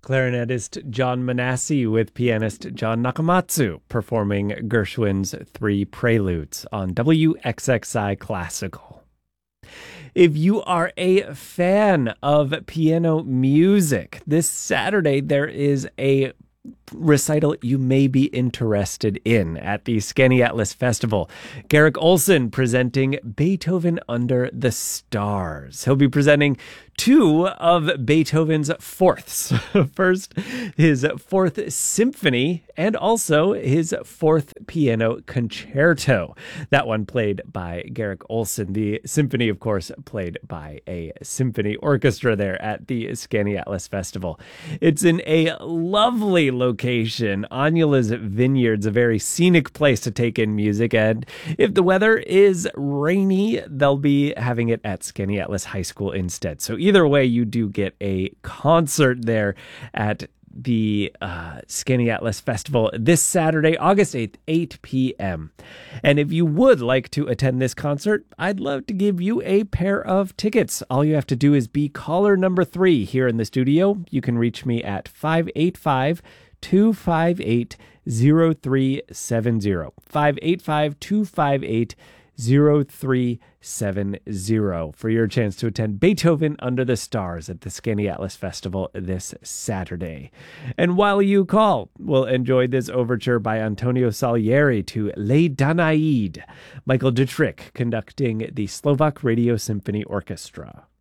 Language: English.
Clarinetist John Manassi with pianist John Nakamatsu performing Gershwin's Three Preludes on WXXI Classical. If you are a fan of piano music, this Saturday there is a recital you may be interested in at the Skaneateles Festival. Garrick Olson presenting Beethoven Under the Stars. He'll be presenting two of Beethoven's fourths. First, his Fourth Symphony and also his Fourth Piano Concerto. That one played by Garrick Olson. The symphony, of course, played by a symphony orchestra there at the Skaneateles Festival. It's in a lovely location, Anula's Vineyards, a very scenic place to take in music. And if the weather is rainy, they'll be having it at Skaneateles High School instead. So either way, you do get a concert there at the Skaneateles Festival this Saturday, August 8th, 8 p.m. And if you would like to attend this concert, I'd love to give you a pair of tickets. All you have to do is be caller number 3 here in the studio. You can reach me at 585-258-0370. 585-258-0370 for your chance to attend Beethoven Under the Stars at the Skaneateles Festival this Saturday. And while you call, we'll enjoy this overture by Antonio Salieri to Les Danaïdes, Michael Dietrich conducting the Slovak Radio Symphony Orchestra.